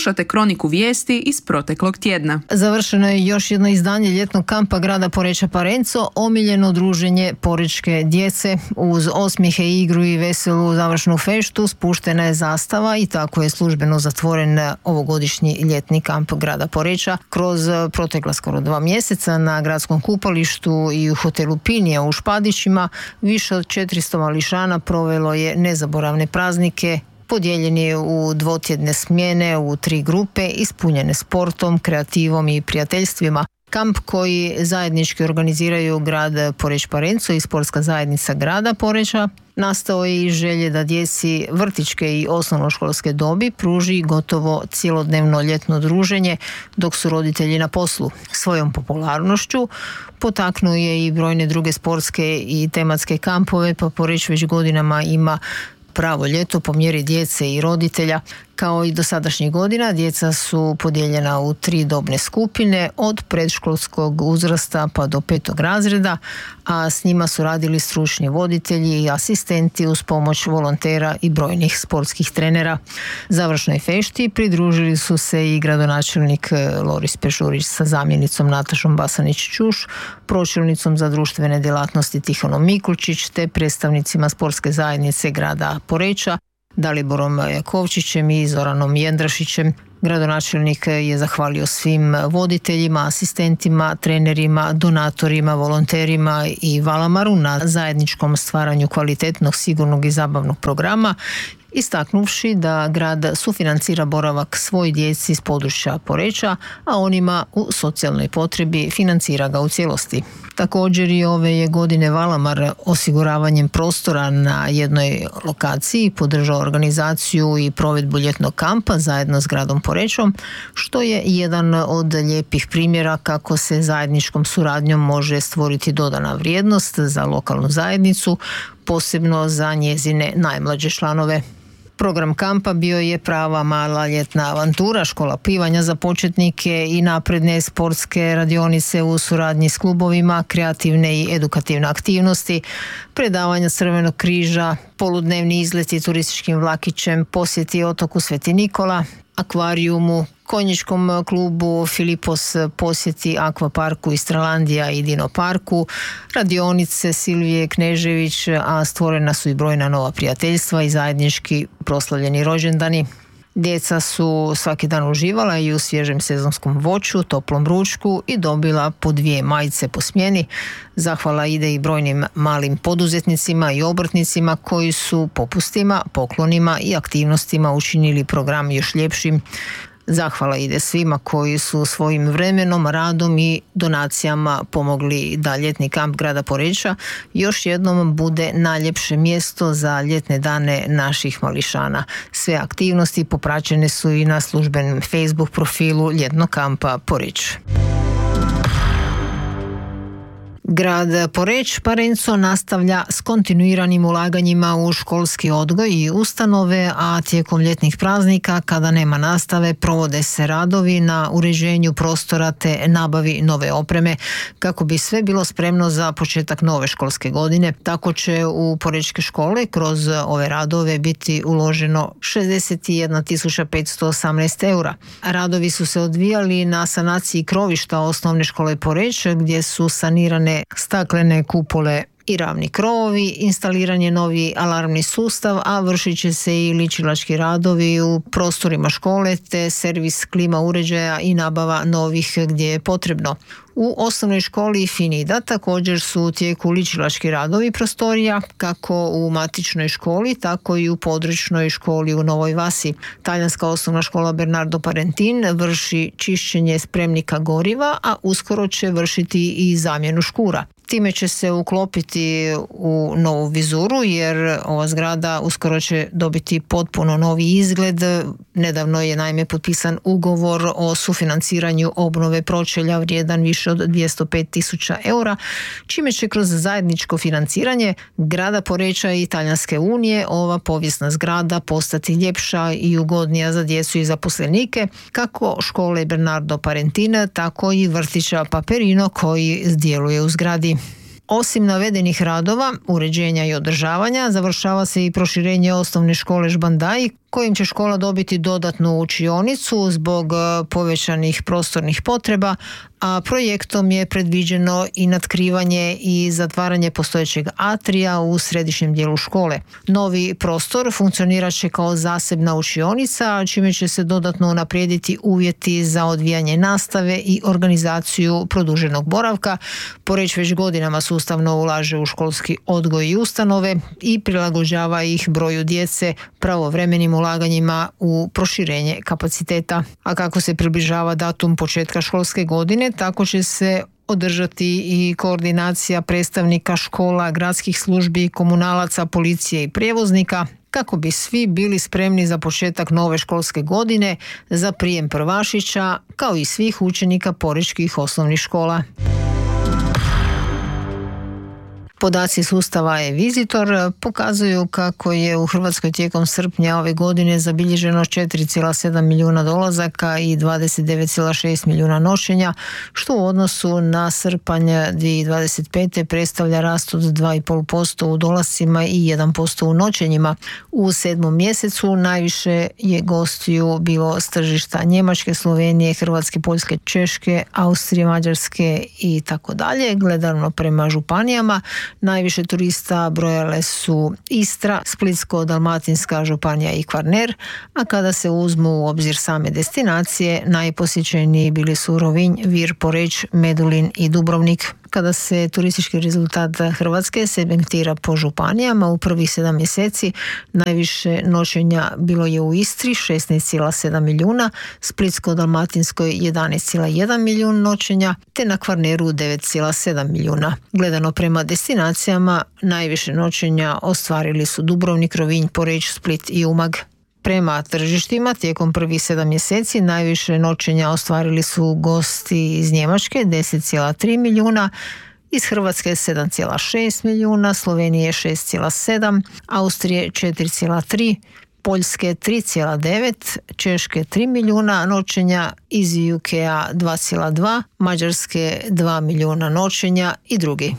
Slušate kroniku vijesti iz proteklog tjedna. Završeno je još jedno izdanje ljetnog kampa grada Poreča Parenco, omiljeno druženje porečke djece. Uz osmijehe, igru i veselu završnu feštu spuštena je zastava i tako je službeno zatvoren ovogodišnji ljetni kamp grada Poreča. Kroz protekla skoro 2 mjeseca na gradskom kupalištu i u hotelu Pinija u Špadićima više od 400 mališana provelo je nezaboravne praznike, podijeljeni u dvotjedne smjene u 3 grupe, ispunjene sportom, kreativom i prijateljstvima. Kamp koji zajednički organiziraju grad Poreč Parenco i sportska zajednica grada Poreča nastao je iz želje da djeci vrtićke i osnovnoškolske dobi pruži gotovo cjelodnevno ljetno druženje dok su roditelji na poslu. Svojom popularnošću potaknuo je i brojne druge sportske i tematske kampove, pa Poreč već godinama ima pravo ljeto po mjeri djece i roditelja. Kao i dosadašnjih godina, djeca su podijeljena u 3 dobne skupine od predškolskog uzrasta pa do 5. razreda, a s njima su radili stručni voditelji i asistenti uz pomoć volontera i brojnih sportskih trenera. Završnoj fešti pridružili su se i gradonačelnik Loris Pešurić sa zamjenicom Natašom Basanić-Čuš, pročelnicom za društvene djelatnosti Tihonom Mikulčić te predstavnicima sportske zajednice grada Poreča, Daliborom Jakovčićem i Zoranom Jendrašićem. Gradonačelnik je zahvalio svim voditeljima, asistentima, trenerima, donatorima, volonterima i Valamaru na zajedničkom stvaranju kvalitetnog, sigurnog i zabavnog programa, istaknuvši da grad sufinancira boravak svoj djeci iz područja Poreča, a onima u socijalnoj potrebi financira ga u cijelosti. Također i ove je godine Valamar osiguravanjem prostora na jednoj lokaciji podržao organizaciju i provedbu ljetnog kampa zajedno s gradom Porečom, što je jedan od lijepih primjera kako se zajedničkom suradnjom može stvoriti dodana vrijednost za lokalnu zajednicu, posebno za njezine najmlađe članove. Program kampa bio je prava mala ljetna avantura, škola plivanja za početnike i napredne sportske radionice u suradnji s klubovima, kreativne i edukativne aktivnosti, predavanja Crvenog križa, poludnevni izleti turističkim vlakićem, posjeti otoku Sveti Nikola, akvarijumu, konjičkom klubu Filipos, posjeti akvaparku Istralandija i Dino parku, radionice Silvije Knežević, a stvorena su i brojna nova prijateljstva i zajednički proslavljeni rođendani. Djeca su svaki dan uživala i u svježem sezonskom voću, toplom ručku i dobila po 2 majice po smjeni. Zahvala ide i brojnim malim poduzetnicima i obrtnicima koji su popustima, poklonima i aktivnostima učinili program još ljepšim. Zahvala ide svima koji su svojim vremenom, radom i donacijama pomogli da ljetni kamp grada Poreča još jednom bude najljepše mjesto za ljetne dane naših mališana. Sve aktivnosti popraćene su i na službenom Facebook profilu ljetnog kampa Poreč. Grad Poreč Parenco nastavlja s kontinuiranim ulaganjima u školski odgoj i ustanove, a tijekom ljetnih praznika, kada nema nastave, provode se radovi na uređenju prostora te nabavi nove opreme. Kako bi sve bilo spremno za početak nove školske godine, tako će u porečke škole kroz ove radove biti uloženo 61.518 eura. Radovi su se odvijali na sanaciji krovišta osnovne škole Poreč, gdje su sanirane staklene kupole i ravni krovovi, instaliran je novi alarmni sustav, a vršit će se i ličilački radovi u prostorima škole te servis klima uređaja i nabava novih gdje je potrebno. U osnovnoj školi Finida također su u tijeku ličilački radovi prostorija, kako u matičnoj školi, tako i u područnoj školi u Novoj Vasi. Talijanska osnovna škola Bernardo Parentin vrši čišćenje spremnika goriva, a uskoro će vršiti i zamjenu škura. Time će se uklopiti u novu vizuru jer ova zgrada uskoro će dobiti potpuno novi izgled. Nedavno je naime potpisan ugovor o sufinanciranju obnove pročelja vrijedan više od 205.000 eura, čime će kroz zajedničko financiranje grada Poreča i Talijanske unije ova povijesna zgrada postati ljepša i ugodnija za djecu i zaposlenike, kako škole Bernardo Parentin, tako i vrtića Paperino koji djeluje u zgradi. Osim navedenih radova, uređenja i održavanja, završava se i proširenje osnovne škole Žbandaj, kojim će škola dobiti dodatnu učionicu zbog povećanih prostornih potreba, a projektom je predviđeno i natkrivanje i zatvaranje postojećeg atrija u središnjem dijelu škole. Novi prostor funkcionirat će kao zasebna učionica, čime će se dodatno unaprijediti uvjeti za odvijanje nastave i organizaciju produženog boravka. Poreč već godinama sustavno ulaže u školski odgoj i ustanove i prilagođava ih broju djece pravovremenim ulaganjima u proširenje kapaciteta. A kako se približava datum početka školske godine, tako će se održati i koordinacija predstavnika škola, gradskih službi, komunalaca, policije i prijevoznika, kako bi svi bili spremni za početak nove školske godine za prijem prvašića, kao i svih učenika porečkih osnovnih škola. Podaci sustava e-Visitor pokazuju kako je u Hrvatskoj tijekom srpnja ove godine zabilježeno 4,7 milijuna dolazaka i 29,6 milijuna noćenja, što u odnosu na srpanj 2025. predstavlja rast od 2,5% u dolascima i 1% u noćenjima. U 7. mjesecu najviše je gostiju bilo s tržišta Njemačke, Slovenije, Hrvatske, Poljske, Češke, Austrije, Mađarske i tako dalje. Gledano prema županijama, najviše turista brojale su Istra, Splitsko-dalmatinska županija i Kvarner, a kada se uzmu u obzir same destinacije, najposjećeniji bili su Rovinj, Vir, Poreč, Medulin i Dubrovnik. Kada se turistički rezultat Hrvatske segmentira po županijama, u prvih 7 mjeseci najviše noćenja bilo je u Istri 16,7 milijuna, Splitsko-dalmatinskoj 11,1 milijun noćenja, te na Kvarneru 9,7 milijuna. Gledano prema destinacijama, najviše noćenja ostvarili su Dubrovnik, Rovinj, Poreč, Split i Umag. Prema tržištima, tijekom prvih 7 mjeseci najviše noćenja ostvarili su gosti iz Njemačke 10,3 milijuna, iz Hrvatske 7,6 milijuna, Slovenije 6,7, Austrije 4,3, Poljske 3,9, Češke 3 milijuna noćenja, iz UK-a 2,2, Mađarske 2 milijuna noćenja i drugi.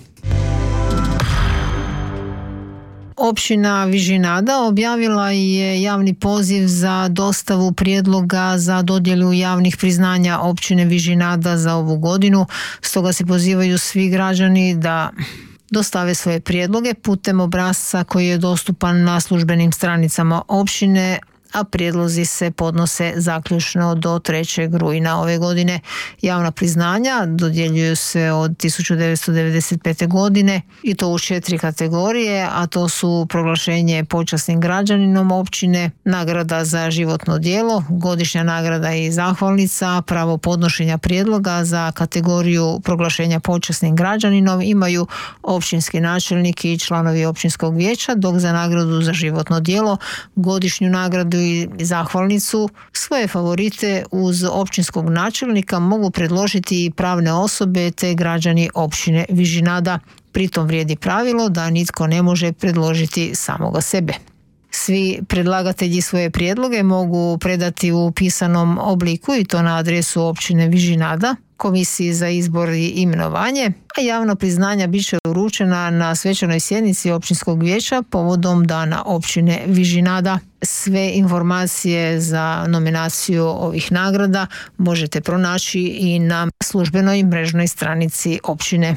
Općina Vižinada objavila je javni poziv za dostavu prijedloga za dodjelu javnih priznanja općine Vižinada za ovu godinu. Stoga se pozivaju svi građani da dostave svoje prijedloge putem obrasca koji je dostupan na službenim stranicama općine, a prijedlozi se podnose zaključno do 3. rujna ove godine. Javna priznanja dodjeljuju se od 1995. godine i to u 4 kategorije, a to su proglašenje počasnim građaninom općine, nagrada za životno djelo, godišnja nagrada i zahvalnica. Pravo podnošenja prijedloga za kategoriju proglašenja počasnim građaninom imaju općinski načelnik i članovi općinskog vijeća, dok za nagradu za životno djelo, godišnju nagradu i zahvalnicu svoje favorite uz općinskog načelnika mogu predložiti i pravne osobe te građani općine Vižinada. Pritom vrijedi pravilo da nitko ne može predložiti samoga sebe. Svi predlagatelji svoje prijedloge mogu predati u pisanom obliku i to na adresu općine Vižinada, Komisiji za izbor i imenovanje, a javna priznanja bit će uručena na svečanoj sjednici općinskog vijeća povodom dana općine Vižinada. Sve informacije za nominaciju ovih nagrada možete pronaći i na službenoj mrežnoj stranici općine.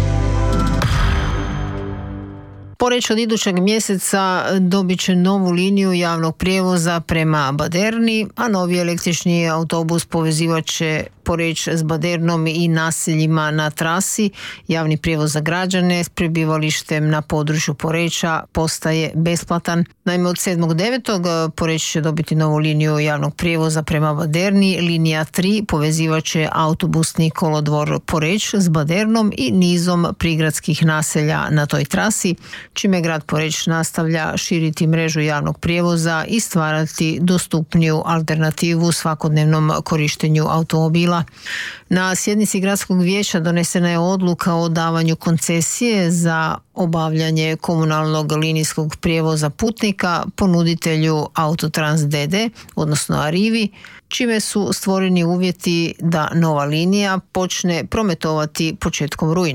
Poreč od idućeg mjeseca dobit će novu liniju javnog prijevoza prema Baderni, a novi električni autobus povezivat će Poreč s Badernom i naseljima na trasi. Javni prijevoz za građane s prebivalištem na području Poreča postaje besplatan. Naime, od 7.9. Poreč će dobiti novu liniju javnog prijevoza prema Baderni. Linija 3 povezivat će autobusni kolodvor Poreč s Badernom i nizom prigradskih naselja na toj trasi, čime grad Poreč nastavlja širiti mrežu javnog prijevoza i stvarati dostupniju alternativu svakodnevnom korištenju automobila. Na sjednici gradskog vijeća donesena je odluka o davanju koncesije za obavljanje komunalnog linijskog prijevoza putnika ponuditelju Autotrans d.d., odnosno Arrivi, čime su stvoreni uvjeti da nova linija počne prometovati početkom rujna.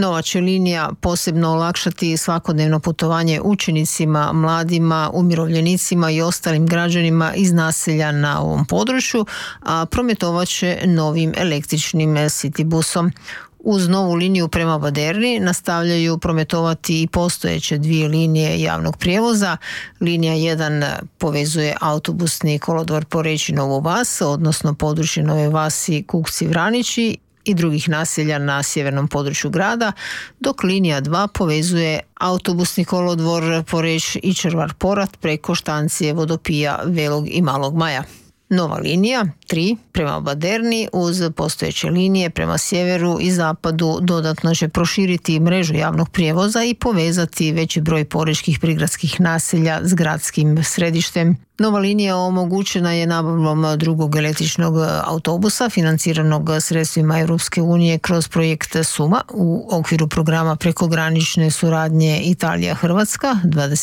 Nova će linija posebno olakšati svakodnevno putovanje učenicima, mladima, umirovljenicima i ostalim građanima iz naselja na ovom području, a prometovat će novim električnim City busom. Uz novu liniju prema Baderni nastavljaju prometovati i postojeće 2 linije javnog prijevoza. Linija 1 povezuje autobusni kolodvor Poreč-Novu Vas, odnosno područje Nove Vasi, Kukci, Vranići i drugih naselja na sjevernom području grada, dok linija 2 povezuje autobusni kolodvor Poreč i Červar Porat preko štancije Vodopija, Velog i Malog Maja. Nova linija 3 prema Baderni uz postojeće linije prema sjeveru i zapadu dodatno će proširiti mrežu javnog prijevoza i povezati veći broj porečkih prigradskih naselja s gradskim središtem. Nova linija omogućena je nabavom drugog električnog autobusa financiranog sredstvima Europske unije kroz projekt SUMA u okviru programa prekogranične suradnje Italija-Hrvatska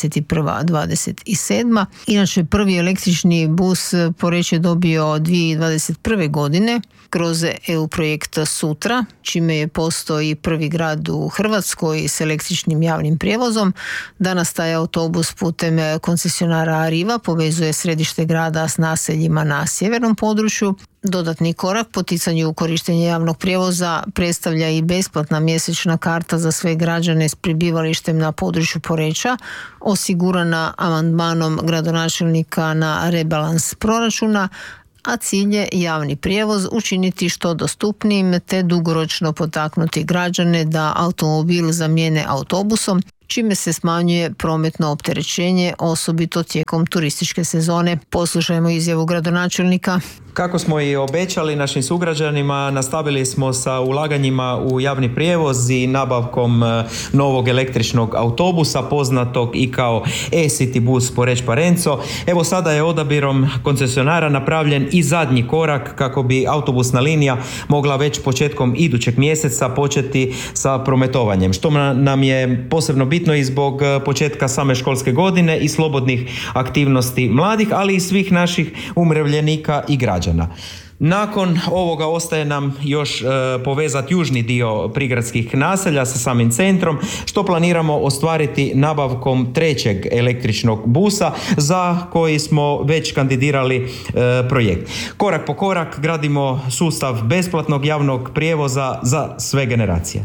21-27. Inače, prvi električni bus Poreč je dobio 2021. godine kroz EU projekt Sutra, čime je postao i prvi grad u Hrvatskoj s električnim javnim prijevozom. Danas taj autobus putem koncesionara Arriva povezuje središte grada s naseljima na sjevernom području. Dodatni korak poticanju korištenja javnog prijevoza predstavlja i besplatna mjesečna karta za sve građane s prebivalištem na području Poreča, osigurana amandmanom gradonačelnika na rebalans proračuna, a cilj je javni prijevoz učiniti što dostupnijim te dugoročno potaknuti građane da automobil zamijene autobusom, čime se smanjuje prometno opterećenje, osobito tijekom turističke sezone. Poslušajmo izjavu gradonačelnika. Kako smo i obećali našim sugrađanima, nastavili smo sa ulaganjima u javni prijevoz i nabavkom novog električnog autobusa, poznatog i kao e-City bus Poreč-Parenco. Evo sada je odabirom koncesionara napravljen i zadnji korak kako bi autobusna linija mogla već početkom idućeg mjeseca početi sa prometovanjem, što nam je posebno bitno i zbog početka same školske godine i slobodnih aktivnosti mladih, ali i svih naših umirovljenika i građana. Nakon ovoga ostaje nam još povezati južni dio prigradskih naselja sa samim centrom, što planiramo ostvariti nabavkom 3. električnog busa za koji smo već kandidirali projekt. Korak po korak gradimo sustav besplatnog javnog prijevoza za sve generacije.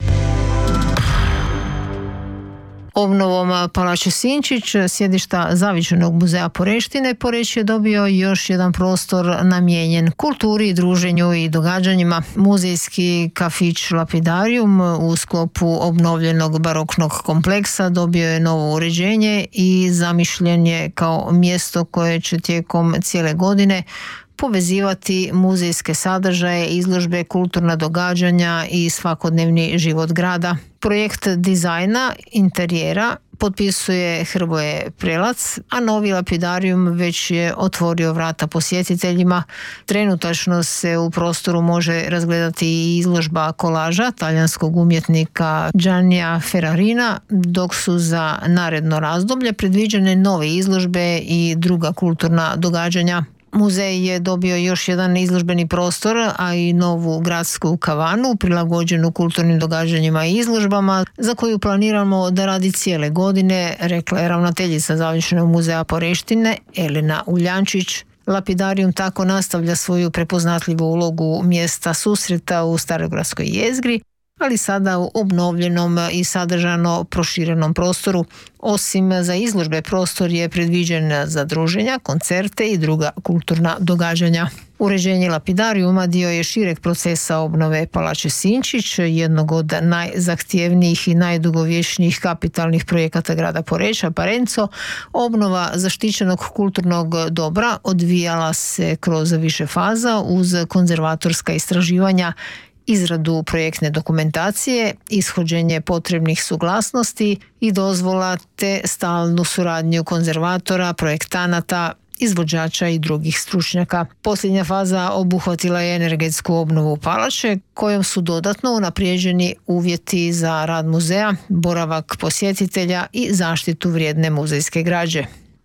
Obnovom Palače Sinčić, sjedišta Zavičajnog muzeja Poreštine, Poreč je dobio još jedan prostor namijenjen kulturi, druženju i događanjima. Muzejski kafić Lapidarium u sklopu obnovljenog baroknog kompleksa dobio je novo uređenje i zamišljen je kao mjesto koje će tijekom cijele godine povezivati muzejske sadržaje, izložbe, kulturna događanja i svakodnevni život grada. Projekt dizajna interijera potpisuje Hrvoje Prelac, a novi Lapidarium već je otvorio vrata posjetiteljima. Trenutačno se u prostoru može razgledati i izložba kolaža talijanskog umjetnika Giannija Ferrarina, dok su za naredno razdoblje predviđene nove izložbe i druga kulturna događanja. Muzej je dobio još jedan izložbeni prostor, a i novu gradsku kavanu prilagođenu kulturnim događanjima i izložbama, za koju planiramo da radi cijele godine, rekla je ravnateljica Zavičajnog muzeja Poreštine Elena Uljančić. Lapidarium tako nastavlja svoju prepoznatljivu ulogu mjesta susreta u starogradskoj jezgri, ali sada u obnovljenom i sadržajno proširenom prostoru. Osim za izložbe, prostor je predviđen za druženja, koncerte i druga kulturna događanja. Uređenje Lapidariuma dio je šireg procesa obnove Palače Sinčić, jednog od najzahtjevnijih i najdugovječnijih kapitalnih projekata grada Poreča, Parenco. Obnova zaštićenog kulturnog dobra odvijala se kroz više faza uz konzervatorska istraživanja, izradu projektne dokumentacije, ishođenje potrebnih suglasnosti i dozvola te stalnu suradnju konzervatora, projektanata, izvođača i drugih stručnjaka. Posljednja faza obuhvatila je energetsku obnovu palače, kojom su dodatno unaprijeđeni uvjeti za rad muzeja, boravak posjetitelja i zaštitu vrijedne muzejske građe.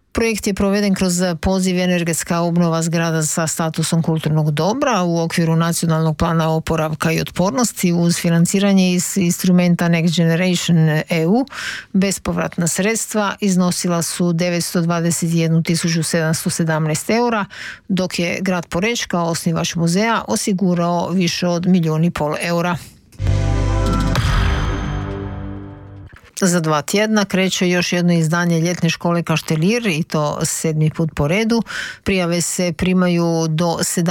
Projekt je proveden kroz poziv energetska obnova zgrada sa statusom kulturnog dobra u okviru Nacionalnog plana oporavka i otpornosti uz financiranje iz instrumenta Next Generation EU. Bespovratna sredstva iznosila su 921.717 eura, dok je grad Poreč kao osnivač muzeja osigurao više od 1,5 milijuna eura. Za 2 tjedna kreće još jedno izdanje ljetne škole Kaštelir i to 7. put po redu. Prijave se primaju do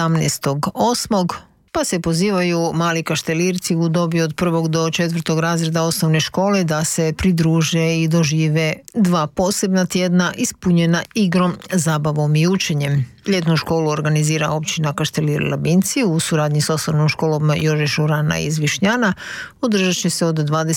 17.8. pa se pozivaju mali kaštelirci u dobi od 1. do 4. razreda osnovne škole da se pridruže i dožive 2 posebna tjedna ispunjena igrom, zabavom i učenjem. Ljetnu školu organizira općina Kaštelir Labinci u suradnji s osnovnom školom Jože Šurana iz Višnjana. Održat će se od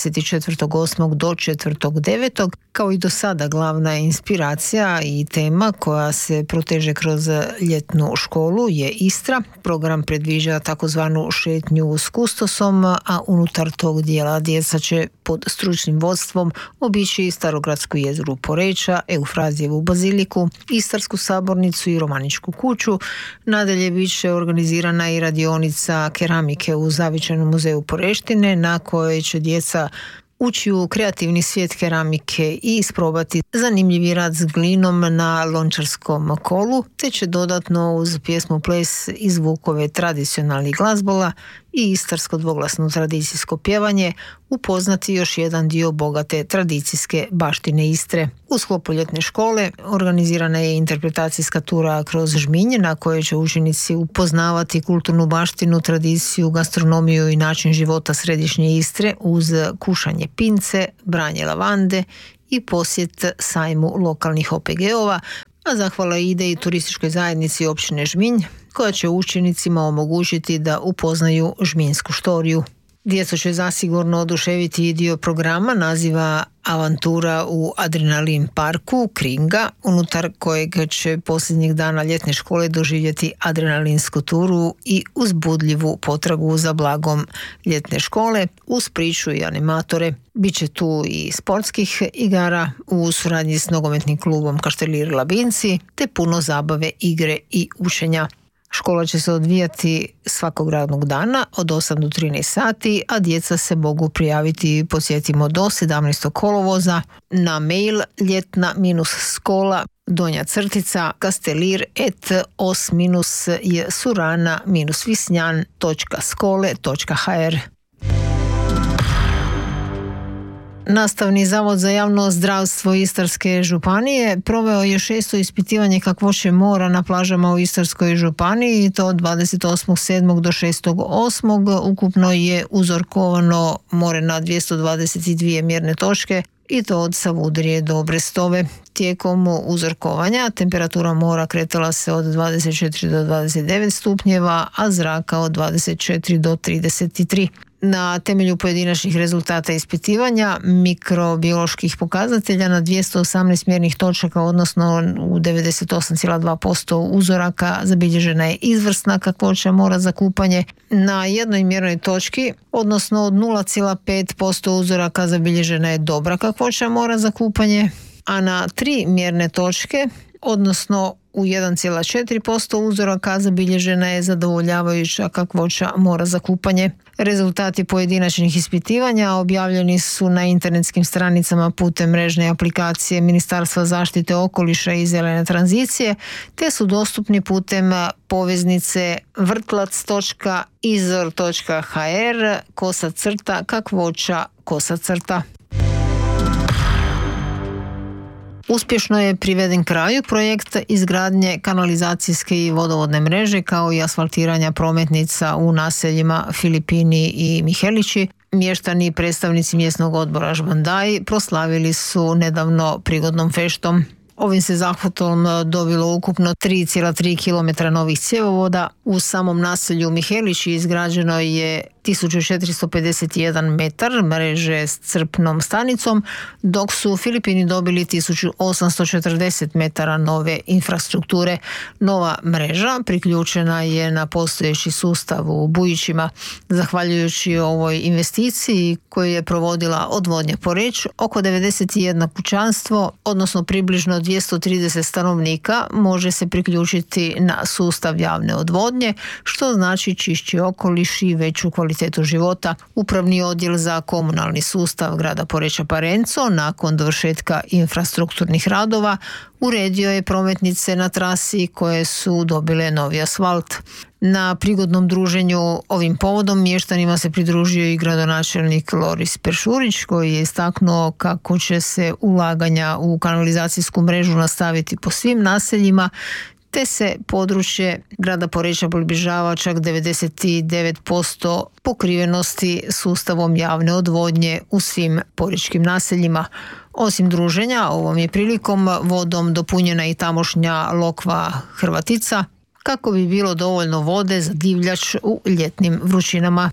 24.8. do 4.9. Kao i do sada glavna inspiracija i tema koja se proteže kroz ljetnu školu je Istra. Program predviđa takozvanu šetnju s kustosom, a unutar tog dijela djeca će pod stručnim vodstvom obići Starogradsku jezgru Poreča, Eufrazijevu baziliku, Istarsku sabornicu i Romaničku kuću. Nadalje bit će organizirana i radionica keramike u Zavičajnom muzeju Poreštine na kojoj će djeca ući u kreativni svijet keramike i isprobati zanimljivi rad s glinom na lončarskom kolu, te će dodatno uz pjesmu ples i zvukove tradicionalnih glazbola i istarsko dvoglasno tradicijsko pjevanje upoznati još jedan dio bogate tradicijske baštine Istre. U sklopu ljetne škole organizirana je interpretacijska tura kroz Žminje na kojoj će učenici upoznavati kulturnu baštinu, tradiciju, gastronomiju i način života središnje Istre uz kušanje pince, branje lavande i posjet sajmu lokalnih OPG-ova, a zahvala ide i turističkoj zajednici općine Žminj koja će učenicima omogućiti da upoznaju žminjsku štoriju. Djecu će zasigurno oduševiti i dio programa naziva Avantura u Adrenalin parku Kringa, unutar kojeg će posljednjih dana ljetne škole doživjeti adrenalinsku turu i uzbudljivu potragu za blagom ljetne škole uz priču i animatore. Biće tu i sportskih igara u suradnji s nogometnim klubom Kaštelir Labinci te puno zabave, igre i učenja. Škola će se odvijati svakog radnog dana od 8 do 13 sati, a djeca se mogu prijaviti, podsjetimo, do 17. kolovoza na mail ljetna-kastelir@os-surana-visnjan.skole.hr. Nastavni zavod za javno zdravstvo Istarske županije proveo je 6. ispitivanje kakvoće mora na plažama u Istarskoj županiji i to od 28.7. do 6.8. Ukupno je uzorkovano more na 222 mjerne točke i to od Savudrije do Brestove. Tijekom uzorkovanja temperatura mora kretala se od 24 do 29 stupnjeva, a zraka od 24 do 33. Na temelju pojedinačnih rezultata ispitivanja mikrobioloških pokazatelja na 218 mjernih točaka, odnosno u 98,2% uzoraka zabilježena je izvrsna kakvoća mora za kupanje. Na jednoj mjernoj točki, odnosno od 0,5% uzoraka zabilježena je dobra kakvoća mora za kupanje, a na 3 mjerne točke, odnosno u 1,4% uzoraka zabilježena je zadovoljavajuća kakvoća mora za kupanje. Rezultati pojedinačnih ispitivanja objavljeni su na internetskim stranicama putem mrežne aplikacije Ministarstva zaštite okoliša i zelene tranzicije, te su dostupni putem poveznice vrtlac.hr/kakvoća-. Uspješno je priveden kraju projekt izgradnje kanalizacijske i vodovodne mreže kao i asfaltiranja prometnica u naseljima Filipini i Mihelići. Mještani i predstavnici mjesnog odbora Žbandaj proslavili su nedavno prigodnom feštom. Ovim se zahvatom dobilo ukupno 3,3 km novih cjevovoda. U samom naselju Mihelići izgrađeno je 1451 metar mreže s crpnom stanicom, dok su Filipini dobili 1840 metara nove infrastrukture. Nova mreža priključena je na postojeći sustav u Bujićima. Zahvaljujući ovoj investiciji koju je provodila odvodnja Poreč, oko 91 kućanstvo, odnosno približno 230 stanovnika, može se priključiti na sustav javne odvodnje, što znači čišći okoliš i veću kvalitetu života. Upravni odjel za komunalni sustav grada Poreča Parenco nakon dovršetka infrastrukturnih radova uredio je prometnice na trasi koje su dobile novi asfalt. Na prigodnom druženju ovim povodom mještanima se pridružio i gradonačelnik Loris Peršurić, koji je istaknuo kako će se ulaganja u kanalizacijsku mrežu nastaviti po svim naseljima, te se područje grada Poreča približava čak 99% pokrivenosti sustavom javne odvodnje u svim porečkim naseljima. Osim druženja, ovom je prilikom vodom dopunjena i tamošnja lokva Hrvatica, kako bi bilo dovoljno vode za divljač u ljetnim vrućinama.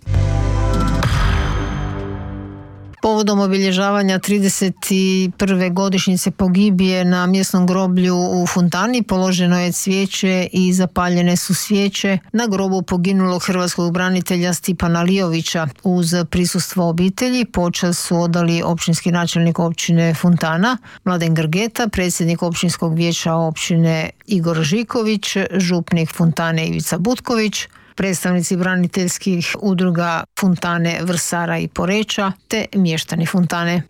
Povodom obilježavanja 31. godišnjice pogibije na mjesnom groblju u Funtani položeno je cvijeće i zapaljene su svijeće na grobu poginulog hrvatskog branitelja Stipana Lijovića. Uz prisustvo obitelji počast su odali općinski načelnik općine Funtana Mladen Grgeta, predsjednik općinskog vijeća općine Igor Žiković, župnik Funtane Ivica Butković, predstavnici braniteljskih udruga Funtane, Vrsara i Poreča, te mještani Funtane.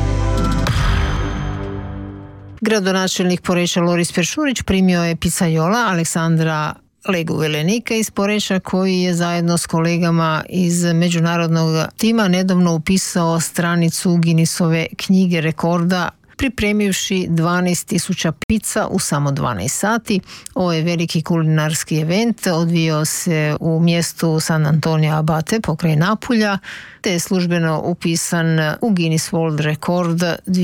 Gradonačelnik Poreča Loris Peršurić primio je picajola Aleksandra Legu Velenika iz Poreča, koji je zajedno s kolegama iz međunarodnog tima nedavno upisao stranicu Guinnessove knjige rekorda pripremivši 12.000 pizza u samo 12 sati. Ovo je veliki kulinarski event, odvijao se u mjestu San Antonio Abate pokraj Napulja, te je službeno upisan u Guinness World Record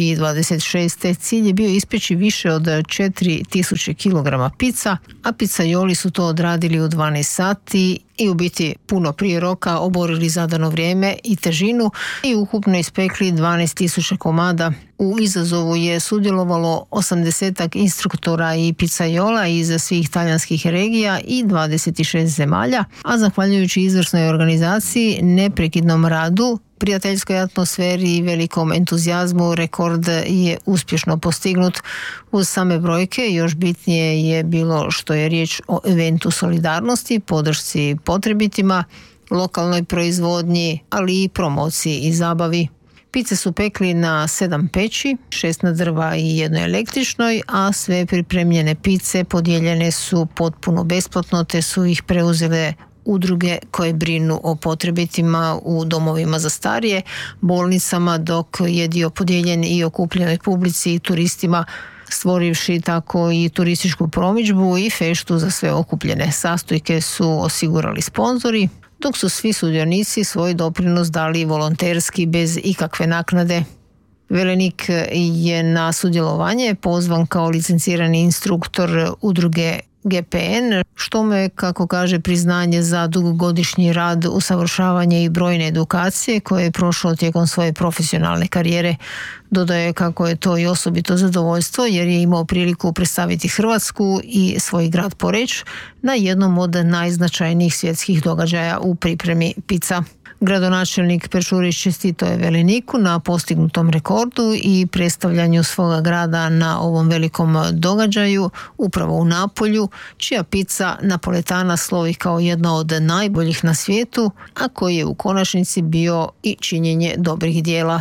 2026. Cilj je bio ispeći više od 4.000 kg pizza, a pizzaioli su to odradili u 12 sati i u biti puno prije roka oborili zadano vrijeme i težinu i ukupno ispekli 12.000 komada. U izazovu je sudjelovalo 80 instruktora i pizzaiola iz svih talijanskih regija i 26 zemalja, a zahvaljujući izvrsnoj organizaciji, neprekidnom radu, prijateljskoj atmosferi i velikom entuzijazmu rekord je uspješno postignut. Uz same brojke još bitnije je bilo što je riječ o eventu solidarnosti, podršci potrebitima, lokalnoj proizvodnji, ali i promociji i zabavi. Pice su pekli na 7 peći, 6 na drva i jednoj električnoj, a sve pripremljene pice podijeljene su potpuno besplatno, te su ih preuzele udruge koje brinu o potrebitima u domovima za starije, bolnicama, dok je dio podijeljen i okupljenoj publici i turistima, stvorivši tako i turističku promidžbu i feštu za sve okupljene. Sastojke su osigurali sponzori, dok su svi sudionici svoj doprinos dali volonterski bez ikakve naknade. Velenik je na sudjelovanje pozvan kao licencirani instruktor udruge GPN, što mu je, kako kaže, priznanje za dugogodišnji rad, usavršavanje i brojne edukacije koje je prošao tijekom svoje profesionalne karijere. Dodaje kako je to i osobito zadovoljstvo jer je imao priliku predstaviti Hrvatsku i svoj grad Poreč na jednom od najznačajnijih svjetskih događaja u pripremi pizza. Gradonačelnik Peršurić čestitao je Veleniku na postignutom rekordu i predstavljanju svoga grada na ovom velikom događaju upravo u Napolju, čija pizza napoletana slovi kao jedna od najboljih na svijetu, a koji je u konačnici bio i činjenje dobrih djela.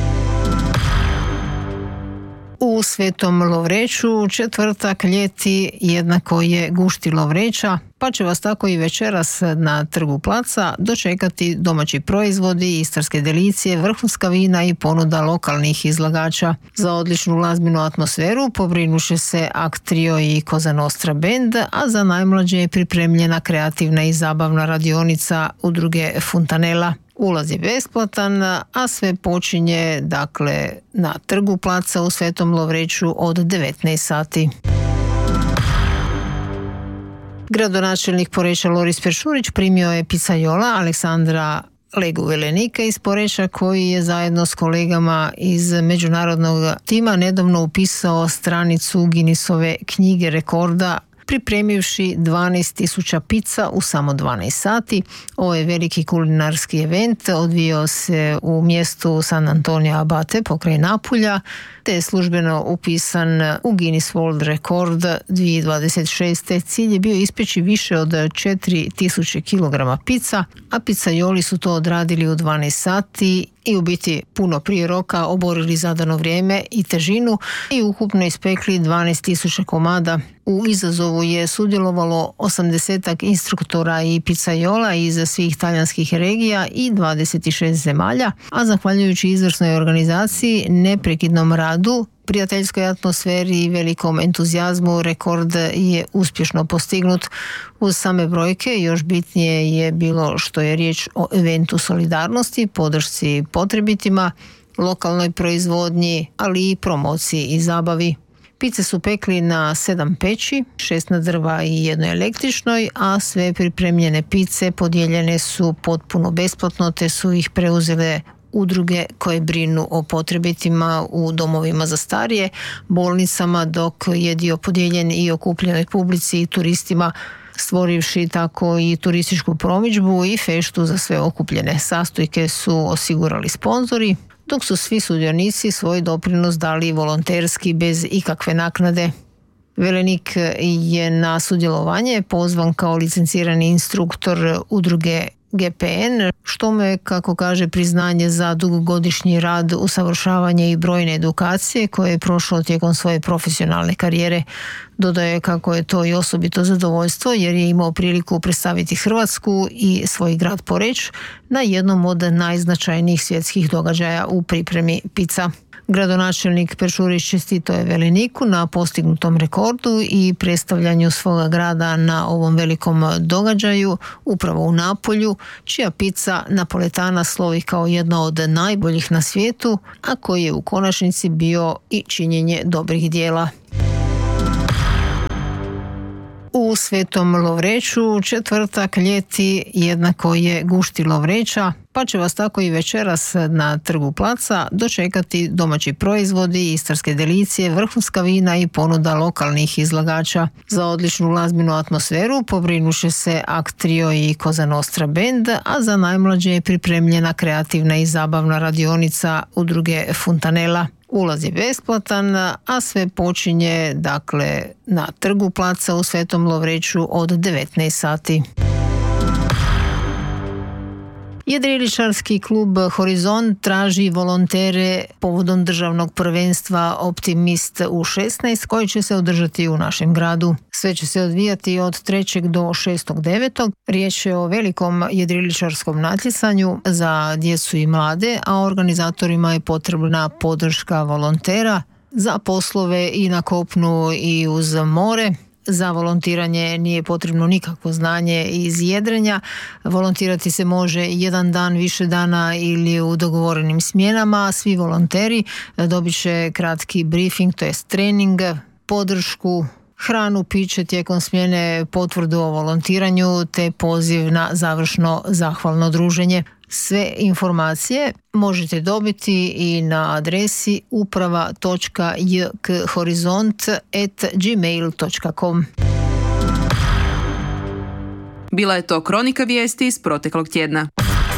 U Svetom Lovreću četvrtak ljeti jednako je gušti Lovreća, pa će vas tako i večeras na Trgu Placa dočekati domaći proizvodi, istarske delicije, vrhunska vina i ponuda lokalnih izlagača. Za odličnu glazbenu atmosferu pobrinuše se Aktrio i Cosa Nostra band, a za najmlađe je pripremljena kreativna i zabavna radionica udruge Funtanela. Ulaz je besplatan, a sve počinje na Trgu Placa u Svetom Lovreću od 19 sati. Gradonačelnik Poreča Loris Peršurić primio je picajola Aleksandra Legu Velenika iz Poreča, koji je zajedno s kolegama iz međunarodnog tima nedavno upisao stranicu Guinnessove knjige rekorda, pripremivši 12.000 pizza u samo 12 sati. Ovo je veliki kulinarski event, odvijao se u mjestu San Antonio Abate pokraj Napulja, te je službeno upisan u Guinness World Record 2026. Cilj je bio ispeći više od 4.000 kg pizza, a pizzaioli su to odradili u 12 sati i u biti puno prije roka oborili zadano vrijeme i težinu i ukupno ispekli 12.000 komada. U izazovu je sudjelovalo 80 instruktora i pizzaiola iz svih talijanskih regija i 26 zemalja, a zahvaljujući izvrsnoj organizaciji, neprekidnom radu, prijateljskoj atmosferi i velikom entuzijazmu rekord je uspješno postignut. Uz same brojke još bitnije je bilo što je riječ o eventu solidarnosti, podršci potrebitima, lokalnoj proizvodnji, ali i promociji i zabavi. Pice su pekli na 7 peći, 6 na drva i 1 električnoj, a sve pripremljene pice podijeljene su potpuno besplatno, te su ih preuzele udruge koje brinu o potrebitima u domovima za starije, bolnicama, dok je dio podijeljen i okupljenoj publici i turistima, stvorivši tako i turističku promidžbu i feštu za sve okupljene. Sastojke su osigurali sponzori, dok su svi sudionici svoj doprinos dali volonterski bez ikakve naknade. Velenik je na sudjelovanje pozvan kao licencirani instruktor udruge GPN, što mu je, kako kaže, priznanje za dugogodišnji rad, usavršavanje i brojne edukacije koje je prošlo tijekom svoje profesionalne karijere. Dodaje kako je to i osobito zadovoljstvo jer je imao priliku predstaviti Hrvatsku i svoj grad Poreč na jednom od najznačajnijih svjetskih događaja u pripremi pizza. Gradonačelnik Pečurić čestitao je Veleniku na postignutom rekordu i predstavljanju svoga grada na ovom velikom događaju upravo u Napolju, čija pizza napoletana slovi kao jedna od najboljih na svijetu, a koji je u konačnici bio i činjenje dobrih djela. U Svetom Lovreću četvrtak ljeti jednako je gušti Lovreća, pa će vas tako i večeras na Trgu Placa dočekati domaći proizvodi, istarske delicije, vrhunska vina i ponuda lokalnih izlagača. Za odličnu glazbenu atmosferu pobrinuše se Aktrio i Cosa Nostra Band, a za najmlađe je pripremljena kreativna i zabavna radionica udruge Funtanela. Ulaz je besplatan, a sve počinje na Trgu Placa u Svetom Lovreću od 19 sati. Jedriličarski klub Horizont traži volontere povodom državnog prvenstva Optimist U16 koji će se održati u našem gradu. Sve će se odvijati od 3. do 6.9. Riječ je o velikom jedriličarskom natjecanju za djecu i mlade, a organizatorima je potrebna podrška volontera za poslove i na kopnu i uz more. Za volontiranje nije potrebno nikakvo znanje iz jedrenja. Volontirati se može jedan dan, više dana ili u dogovorenim smjenama. Svi volonteri dobit će kratki briefing, to jest trening, podršku, hranu, piće tijekom smjene, potvrdu o volontiranju te poziv na završno zahvalno druženje. Sve informacije možete dobiti i na adresi uprava.jkhorizont@gmail.com. Bila je to kronika vijesti iz proteklog tjedna.